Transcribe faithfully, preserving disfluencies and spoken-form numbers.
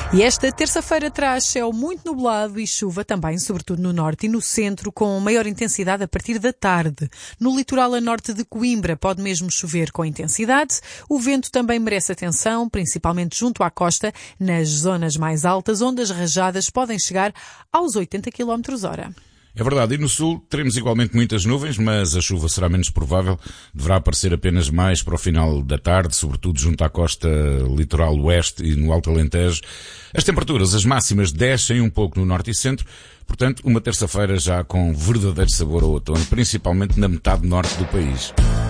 E esta terça-feira traz céu muito nublado e chuva também, sobretudo no norte e no centro, com maior intensidade a partir da tarde. No litoral a norte de Coimbra pode mesmo chover com intensidade. O vento também merece atenção, principalmente junto à costa, nas zonas mais altas, onde as rajadas podem chegar aos oitenta quilómetros por hora. É verdade, e no sul teremos igualmente muitas nuvens, mas a chuva será menos provável, deverá aparecer apenas mais para o final da tarde, sobretudo junto à costa litoral oeste e no Alto Alentejo. As temperaturas, as máximas, descem um pouco no norte e centro, portanto uma terça-feira já com verdadeiro sabor ao outono, principalmente na metade norte do país.